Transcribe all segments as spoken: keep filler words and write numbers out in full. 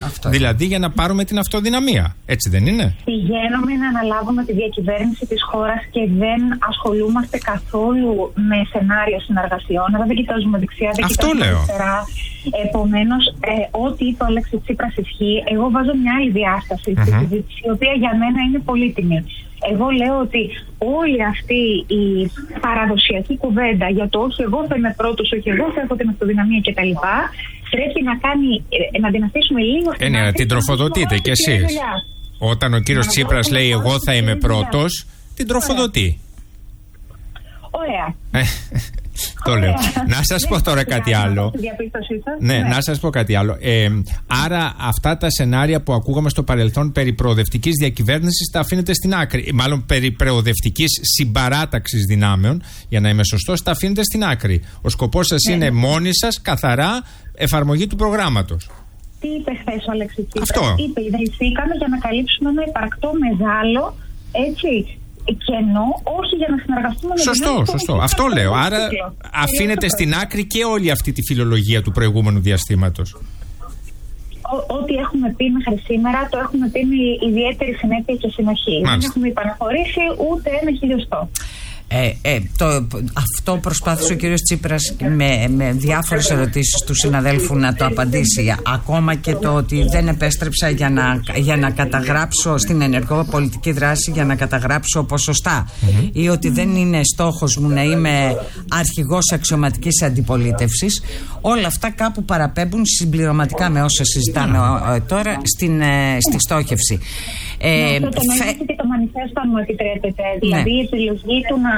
Αυτό. Δηλαδή για να πάρουμε την αυτοδυναμία. Έτσι δεν είναι? Πηγαίνουμε να αναλάβουμε τη διακυβέρνηση της χώρας και δεν ασχολούμαστε καθόλου με σενάριο συνεργασιών. Δεν κοιτάζουμε δεξιά, δεν Αυτό κοιτάζουμε λέω. αριστερά. Επομένως, ε, ό,τι είπε ο Αλέξης Τσίπρας ισχύει. Εγώ βάζω μια άλλη διάσταση στη Mm-hmm. συζήτηση, η οποία για μένα είναι πολύτιμη. Εγώ λέω ότι όλη αυτή η παραδοσιακή κουβέντα για το όχι εγώ θα είμαι πρώτος, όχι εγώ θα έχω την αυτοδυναμία κτλ. Πρέπει να κάνει, να την αφήσουμε λίγο στην Ε, ναι, την τροφοδοτείτε κι εσείς. Όταν ο κύριος Τσίπρας λέει εγώ θα είμαι πρώτος, την τροφοδοτεί. Ωραία. Το λέω. Να σας πω τώρα κάτι άλλο. Ναι, να σας πω κάτι άλλο. Ε, άρα αυτά τα σενάρια που ακούγαμε στο παρελθόν περί προοδευτικής διακυβέρνησης τα αφήνετε στην άκρη. Μάλλον περί προοδευτικής συμπαράταξης δυνάμεων, για να είμαι σωστός, τα αφήνετε στην άκρη. Ο σκοπός σας ναι. είναι μόνοι σας, καθαρά εφαρμογή του προγράμματος. Τι είπε χθες ο Αλέξης Τσίπρας? Αυτό. Είπε, ιδρυθήκαμε για να καλύψουμε ένα υπαρκτό μεγάλο, έτσι, κενό, όχι για να συνεργαστούμε με Σωστό, τον σωστό. Αυτό λέω. Άρα αφήνετε στην άκρη και όλη αυτή τη φιλολογία του προηγούμενου διαστήματος. Ό,τι έχουμε πει μέχρι σήμερα το έχουμε πει με ιδιαίτερη συνέπεια και συνοχή. Μάλιστα. Δεν έχουμε υπαναχωρήσει ούτε ένα χιλιοστό. Ε, ε, το, αυτό προσπάθησε ο κύριος Τσίπρας με, με διάφορες ερωτήσεις του συναδέλφου να το απαντήσει. Ακόμα και το ότι δεν επέστρεψα για να, για να καταγράψω στην ενεργό πολιτική δράση, για να καταγράψω ποσοστά. Mm-hmm. Ή ότι δεν είναι στόχος μου να είμαι αρχηγός αξιωματικής αντιπολίτευσης. Όλα αυτά κάπου παραπέμπουν συμπληρωματικά με όσα συζητάμε mm-hmm. τώρα στην, ε, στη στόχευση. Ε, ναι, αυτό το φε... και το μανιφέστο, αν μου επιτρέπετε. Ναι. Δηλαδή η επιλογή του να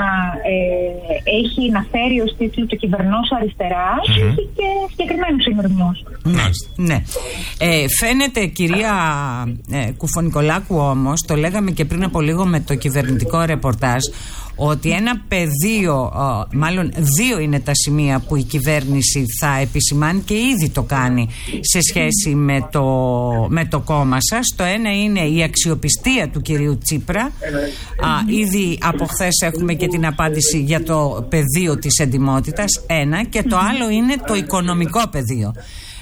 ε, έχει να φέρει ως τίτλο το κυβερνός αριστεράς mm-hmm. έχει και συγκεκριμένους συνορμούς. Ναι, ναι. Ε, φαίνεται, κυρία ε, Κουφωνικολάκου, όμως, το λέγαμε και πριν από λίγο με το κυβερνητικό ρεπορτάζ, ότι ένα πεδίο, μάλλον δύο είναι τα σημεία που η κυβέρνηση θα επισημάνει και ήδη το κάνει σε σχέση με το, με το κόμμα σας. Το ένα είναι η αξιοπιστία του κυρίου Τσίπρα. Α, ήδη από χθες έχουμε και την απάντηση για το πεδίο της εντιμότητας, ένα, και το άλλο είναι το οικονομικό πεδίο.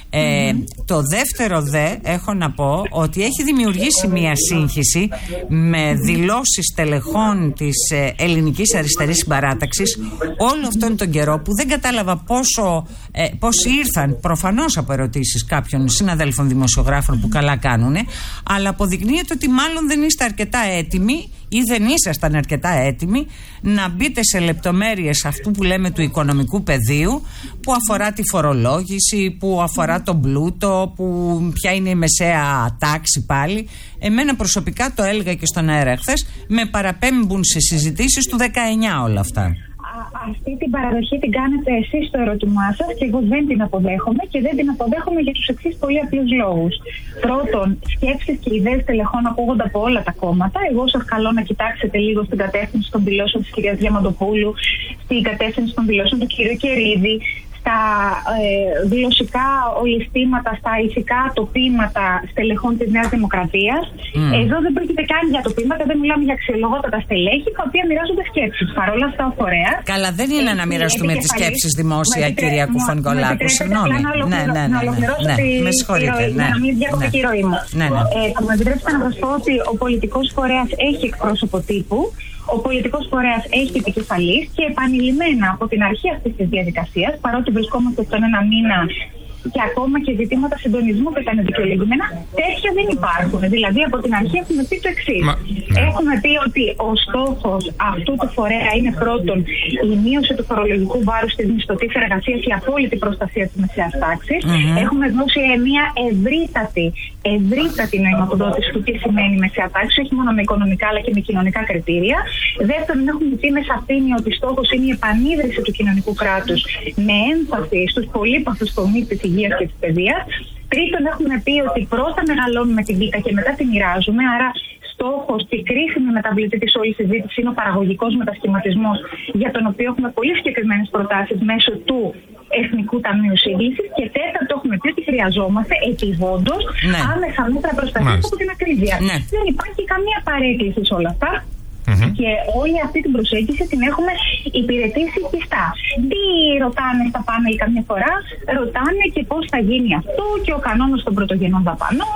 Ε, mm-hmm. Το δεύτερο δε έχω να πω ότι έχει δημιουργήσει μια σύγχυση με δηλώσεις τελεχών της ε, ελληνικής αριστερής συμπαράταξης όλο αυτόν τον καιρό, που δεν κατάλαβα πόσο ε, πώς ήρθαν, προφανώς από ερωτήσεις κάποιων συναδέλφων δημοσιογράφων που καλά κάνουνε, αλλά αποδεικνύεται ότι μάλλον δεν είστε αρκετά έτοιμοι ή δεν ήσασταν αρκετά έτοιμοι να μπείτε σε λεπτομέρειες αυτού που λέμε του οικονομικού πεδίου, που αφορά τη φορολόγηση, που αφορά τον πλούτο, που ποια είναι η μεσαία τάξη πάλι. Εμένα προσωπικά, το έλεγα και στον αέρα χθες, με παραπέμπουν σε συζητήσεις του δεκαεννιά όλα αυτά. Αυτή την παραδοχή την κάνετε εσείς στο ερώτημά σας και εγώ δεν την αποδέχομαι, και δεν την αποδέχομαι για τους εξής πολύ απλούς λόγους. Πρώτον, σκέψεις και ιδέες τελεχών ακούγονται από όλα τα κόμματα. Εγώ σας καλώ να κοιτάξετε λίγο στην κατεύθυνση των δηλώσεων της κυρίας Διαμαντοπούλου, στην κατεύθυνση των δηλώσεων του κυρίου Κερίδη, στα ε, γλωσσικά ολιστήματα, στα ηθικά τοπήματα στελεχών της Νέας Δημοκρατίας. Mm. Εδώ δεν πρόκειται καν για τοπήματα, δεν μιλάμε για αξιολογότατα στελέχη, τα οποία μοιράζονται σκέψεις. Παρ' όλα αυτά ο φορέας. Καλά, δεν είναι να μοιραστούμε τις σκέψεις δημόσια, με, κυρία Κουφωνικολάκου. Συγγνώμη. Ναι, ναι, ναι. ναι, με συγχωρείτε. Να μην διακοπεί τη ροή μου. Θα μου επιτρέψετε να σας πω ότι ο πολιτικός φορέας έχει εκπρόσωπο τύπου. Ο πολιτικός φορέας έχει επικεφαλής και επανειλημμένα από την αρχή αυτής της διαδικασίας, παρότι βρισκόμαστε στον ένα μήνα και ακόμα και ζητήματα συντονισμού που ήταν δικαιολογημένα, τέτοια δεν υπάρχουν. Δηλαδή, από την αρχή έχουμε πει το εξής. Μα... Έχουμε πει ότι ο στόχος αυτού του φορέα είναι πρώτον η μείωση του φορολογικού βάρους της μισθωτής εργασίας, η απόλυτη προστασία της μεσαίας τάξης. Mm-hmm. Έχουμε δώσει μια ευρύτατη, ευρύτατη νοηματοδότηση του τι σημαίνει μεσαία τάξη, όχι μόνο με οικονομικά αλλά και με κοινωνικά κριτήρια. Δεύτερον, έχουμε πει με σαφήνεια ότι στόχος είναι η επανίδρυση του κοινωνικού κράτους με έμφαση στους πολύπαθους τομείς της υγείας και της παιδείας. Τρίτον, έχουμε πει ότι πρώτα μεγαλώνουμε την βήτα και μετά τη μοιράζουμε. Άρα, στόχος και κρίσιμη μεταβλητή της όλης συζήτησης είναι ο παραγωγικός μετασχηματισμός, για τον οποίο έχουμε πολύ συγκεκριμένες προτάσεις μέσω του Εθνικού Ταμείου Σύγκλησης. Και τέταρτο, έχουμε πει ότι χρειαζόμαστε επιγόντως ναι. άμεσα μέτρα προστασίας από την ακρίβεια. Ναι. Δεν υπάρχει καμία παρέκκληση σε όλα αυτά. Mm-hmm. Και όλη αυτή την προσέγγιση την έχουμε υπηρετήσει πιστά. Τι ρωτάνε στα πάνελ καμιά φορά? Ρωτάνε και πώς θα γίνει αυτό και ο κανόνας των πρωτογενών δαπανών